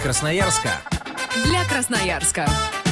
Красноярска. Для Красноярска.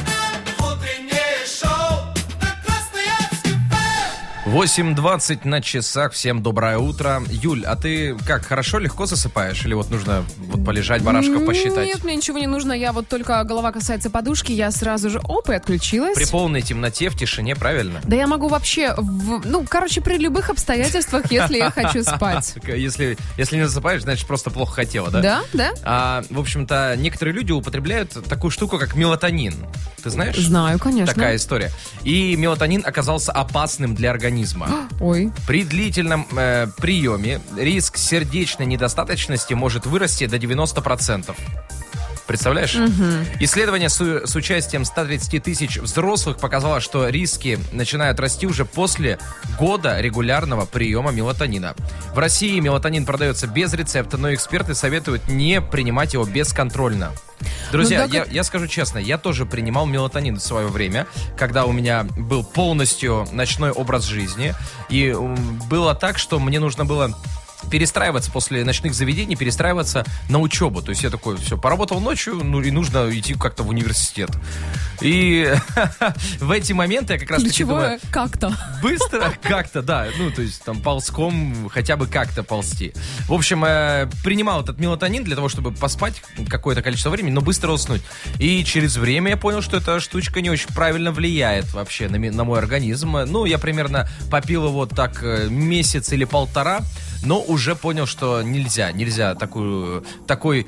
8:20 на часах. Всем доброе утро. Юль, а ты как, хорошо, легко засыпаешь? Или вот нужно вот полежать, барашков посчитать? Нет, мне ничего не нужно. Я вот только голова касается подушки, я сразу же и отключилась. При полной темноте, в тишине, правильно? Да я могу вообще, при любых обстоятельствах, если я хочу спать. Если не засыпаешь, значит, просто плохо хотела, да? Да. В общем-то, некоторые люди употребляют такую штуку, как мелатонин. Ты знаешь? Знаю, конечно. Такая история. И мелатонин оказался опасным для организма. Ой. При длительном приеме риск сердечной недостаточности может вырасти до 90%. Представляешь? Угу. Исследование с участием 130 тысяч взрослых показало, что риски начинают расти уже после года регулярного приема мелатонина. В России мелатонин продается без рецепта, но эксперты советуют не принимать его бесконтрольно. Друзья, я скажу честно, я тоже принимал мелатонин в свое время, когда у меня был полностью ночной образ жизни. И было так, что мне нужно было перестраиваться после ночных заведений, перестраиваться на учебу. То есть я такой, все, поработал ночью, и нужно идти как-то в университет. И в эти моменты я как раз таки думаю... как-то. Быстро как-то, да. То есть там ползком хотя бы как-то ползти. В общем, принимал этот мелатонин для того, чтобы поспать какое-то количество времени, но быстро уснуть. И через время я понял, что эта штучка не очень правильно влияет вообще на мой организм. Я примерно попил его так месяц или полтора, но уже понял, что нельзя такой,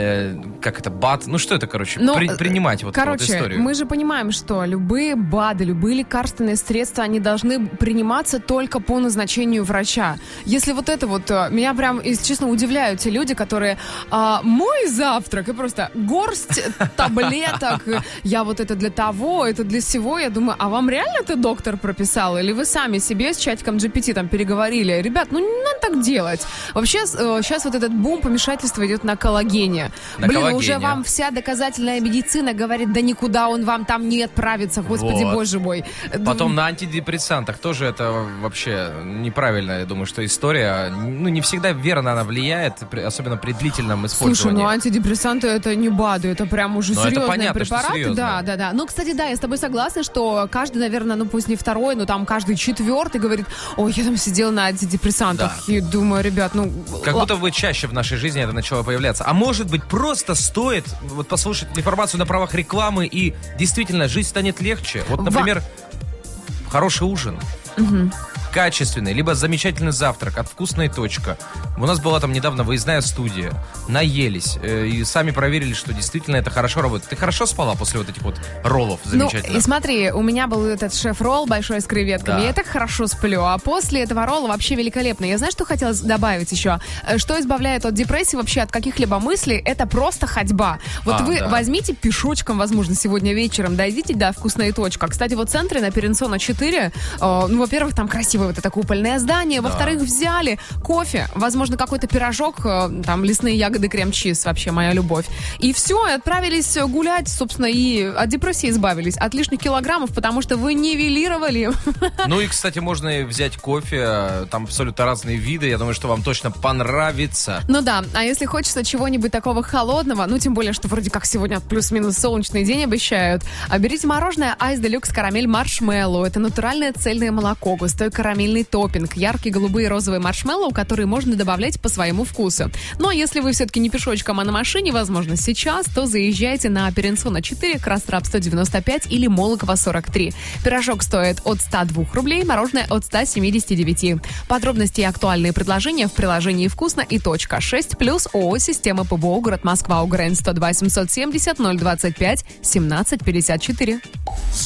БАД, что это, принимать вот эту историю. Мы же понимаем, что любые БАДы, любые лекарственные средства, они должны приниматься только по назначению врача. Если меня прям, если честно, удивляют те люди, которые мой завтрак, и просто горсть таблеток, я вот это для того, это для сего, я думаю, а вам реально это доктор прописал? Или вы сами себе с чатиком GPT там переговорили? Ребят, не надо так делать. Вообще, сейчас вот этот бум помешательства идет на коллагене. Уже вам вся доказательная медицина говорит, да никуда он вам там не отправится, господи, боже мой. Потом на антидепрессантах тоже это вообще неправильно, я думаю, что история, не всегда верно она влияет, особенно при длительном использовании. Слушай, антидепрессанты это не БАДы, это прям уже серьезные понятно, препараты. Да. Кстати, да, я с тобой согласна, что каждый, наверное, пусть не второй, но там каждый четвертый говорит, я там сидел на антидепрессантах. Да. И думаю, ребят, как будто бы чаще в нашей жизни это начало появляться. А может быть, просто стоит послушать информацию на правах рекламы, и действительно жизнь станет легче. Например, хороший ужин. Угу. Качественный, либо замечательный завтрак от «Вкусная точка». У нас была там недавно выездная студия. Наелись. И сами проверили, что действительно это хорошо работает. Ты хорошо спала после вот этих роллов замечательных? И смотри, у меня был этот шеф-ролл большой с креветками. Да. Я так хорошо сплю. А после этого ролла вообще великолепно. Я знаю, что хотела добавить еще. Что избавляет от депрессии, вообще от каких-либо мыслей, это просто ходьба. Возьмите пешочком, возможно, сегодня вечером, дойдите до «Вкусная точка». Кстати, в центре на Перенсона 4, во-первых, там красиво это купольное здание. Да. Во-вторых, взяли кофе, возможно, какой-то пирожок, там лесные ягоды, крем-чиз, вообще моя любовь. И все, и отправились гулять, собственно, и от депрессии избавились, от лишних килограммов, потому что вы нивелировали. И, кстати, можно и взять кофе, там абсолютно разные виды, я думаю, что вам точно понравится. А если хочется чего-нибудь такого холодного, тем более, что вроде как сегодня плюс-минус солнечный день обещают, берите мороженое Ice Deluxe карамель маршмеллоу. Это натуральное цельное молоко, густой карамельный топпинг, яркие голубые и розовые маршмеллоу, которые можно добавлять по своему вкусу. А если вы все-таки не пешочком, а на машине, возможно, сейчас, то заезжайте на Перенсона 4, Крастрап 195 или Молокова 43. Пирожок стоит от 102 рублей, мороженое от 179. Подробности и актуальные предложения в приложении «Вкусно» и .6+, ООО «Система ПБО», город Москва, УГРН 102 770 025 17 54.